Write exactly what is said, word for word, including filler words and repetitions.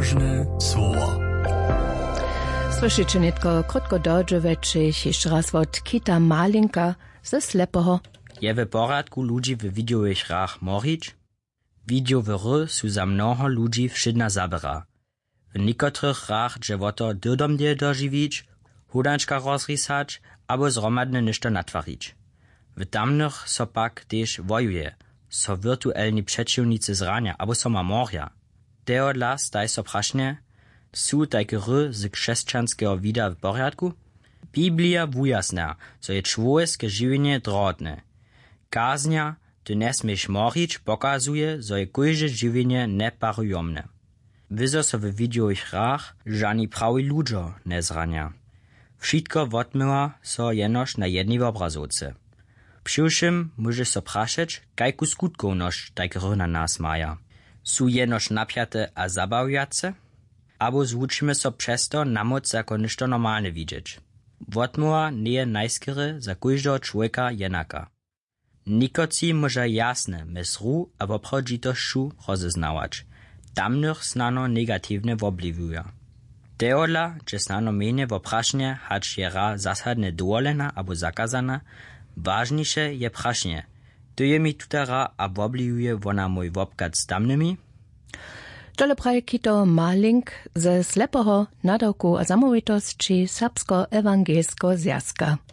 Ważne słowa. Słyszycie netko krótko dodżeweczyć jeszcze raz od Kita Malinka ze Slepoho. Je w poradku ludzi w widiowych hrach morić? Widiowe ry su za mnoho ludzi wszydna zabera. W niekotrych hrach dżewoto dydomdie dożywić, hudanczka rozrysać, albo zromadne niszto natwarić. W tamnych so pak też wojuje, so wirtuelni przeciwnicy zrania, albo so ma morja. Teodla staj so prašne, su tajke ry z chrześcijanskiego vida w porядku? Biblia wujasna, so je człowieskie żywienie drotne. Kaznia, ty nie smiesz morić, pokazuje, so je kujże żywienie neparujomne. Wyzo so w widiowych hrach żani prawi ludzo nie zrania. Wszystko wotmyła so jenoż na jednej obrazovce. Přiwšim může so prašeć, kajku skutkovność tajke ry na nas maja. Su jenož napjate a zabawjace? Abo zvučimy so přesto na moc jako ništo normalne widzieć. Wotmuła nie je najskere za kujždého człowieka jenaka. Nikoci może jasne mesru a wobchodzitościu rozeznawać. Tamnych snano negatywne wobliwuja. Teodla, że snano mienie woprašnie, hacz je ra zasadne dovolena abo zakazana, ważniejsze je prašnie. To je mi tutara a wobliwuje wona mój wobkat z tamnymi? Tole praje Kito Malink ze Slepoho nadawku a zamovitosti Serbsko-ewangelsko zjazka.